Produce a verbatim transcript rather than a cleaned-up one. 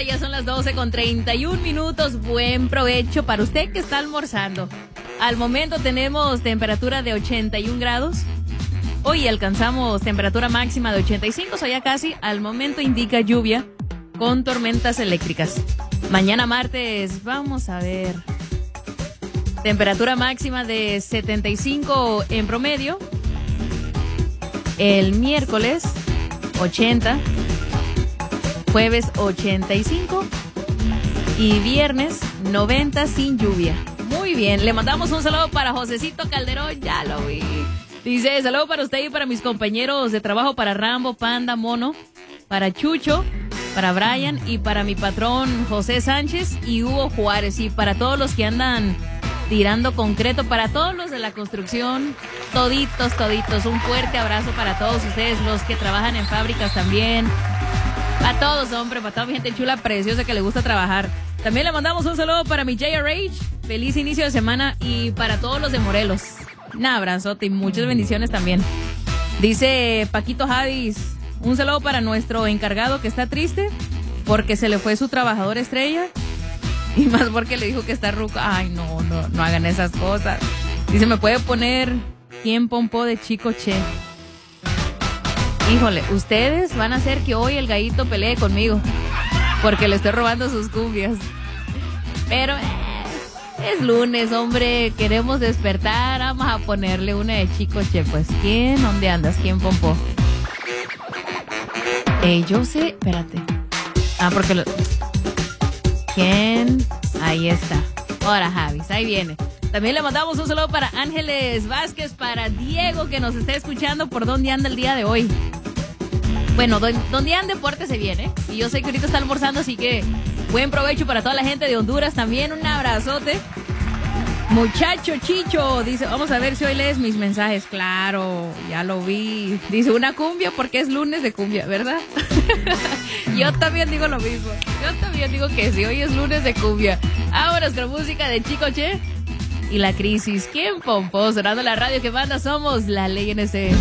banda, ya son las doce con treinta y un minutos. Buen provecho para usted que está almorzando. Al momento tenemos temperatura de ochenta y un grados. Hoy alcanzamos temperatura máxima de ochenta y cinco, o sea, ya casi. Al momento indica lluvia con tormentas eléctricas. Mañana martes, vamos a ver. Temperatura máxima de setenta y cinco en promedio. El miércoles, ochenta. Jueves, ochenta y cinco. Y viernes, noventa sin lluvia. Muy bien, le mandamos un saludo para Josecito Calderón, ya lo vi. Dice, saludo para usted y para mis compañeros de trabajo, para Rambo, Panda, Mono, para Chucho, para Brian y para mi patrón José Sánchez y Hugo Juárez. Y para todos los que andan tirando concreto, para todos los de la construcción, toditos, toditos, un fuerte abrazo para todos ustedes, los que trabajan en fábricas también. Para todos, hombre, para toda mi gente chula, preciosa que le gusta trabajar. También le mandamos un saludo para mi J R H, feliz inicio de semana, y para todos los de Morelos. Un abrazote y muchas bendiciones también. Dice Paquito Javis, un saludo para nuestro encargado que está triste porque se le fue su trabajador estrella y más porque le dijo que está ruco. Ay, no, no, no hagan esas cosas. Dice, ¿me puede poner quién pompó de Chico Che? Híjole, ustedes van a hacer que hoy el gallito pelee conmigo porque le estoy robando sus cumbias. Pero eh, es lunes, hombre, queremos despertar, vamos a ponerle una de Chico Che. Pues, ¿quién? ¿Dónde andas? ¿Quién pompó? Eh, yo sé, espérate. Ah, porque lo... ¿Quién? Ahí está. Ahora, Javis, ahí viene. También le mandamos un saludo para Ángeles Vázquez, para Diego que nos está escuchando. ¿Por dónde anda el día de hoy? Bueno, donde ande, pórtese bien, ¿eh? Y yo sé que ahorita está almorzando, así que buen provecho para toda la gente de Honduras también. Un abrazote. Muchacho Chicho, dice, vamos a ver si hoy lees mis mensajes. Claro, ya lo vi. Dice, una cumbia porque es lunes de cumbia, ¿verdad? Yo también digo lo mismo. Yo también digo que sí, hoy es lunes de cumbia. Vámonos con música de Chico Che y La Crisis. ¿Quién pompó? Sonando la radio que manda, somos La Ley N C.